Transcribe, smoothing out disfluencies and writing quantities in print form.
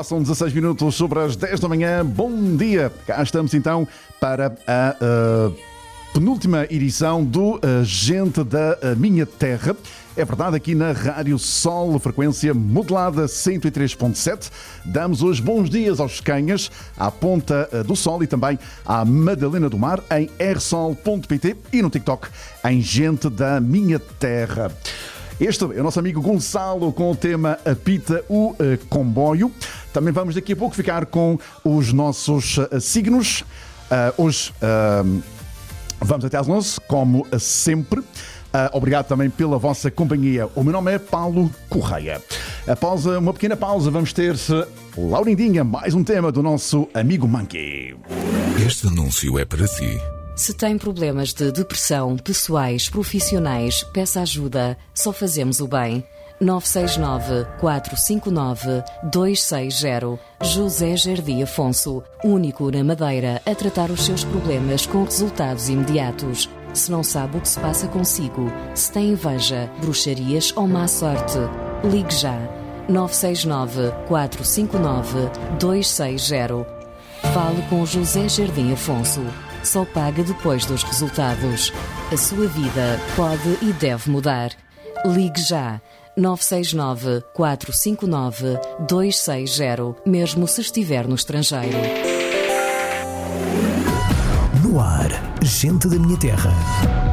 Passam 16 minutos sobre as 10 da manhã. Bom dia! Cá estamos então para a penúltima edição do Gente da Minha Terra. É verdade, aqui na Rádio Sol, frequência modulada 103.7. Damos os bons dias aos Canhas, à Ponta do Sol e também à Madalena do Mar em rsol.pt e no TikTok em Gente da Minha Terra. Este é o nosso amigo Gonçalo com o tema Apita o Comboio. Também vamos daqui a pouco ficar com os nossos signos. Hoje vamos até às 11, como sempre. Obrigado também pela vossa companhia. O meu nome é Paulo Correia. Após uma pequena pausa, vamos ter Laurindinha, mais um tema do nosso amigo Monkey. Este anúncio é para si. Se tem problemas de depressão, pessoais, profissionais, peça ajuda. Só fazemos o bem. 969-459-260. José Jardim Afonso, único na Madeira a tratar os seus problemas com resultados imediatos. Se não sabe o que se passa consigo, se tem inveja, bruxarias ou má sorte, ligue já. 969-459-260. Fale com José Jardim Afonso. Só paga depois dos resultados. A sua vida pode e deve mudar. Ligue já. 969-459-260, mesmo se estiver no estrangeiro. No ar, Gente da Minha Terra.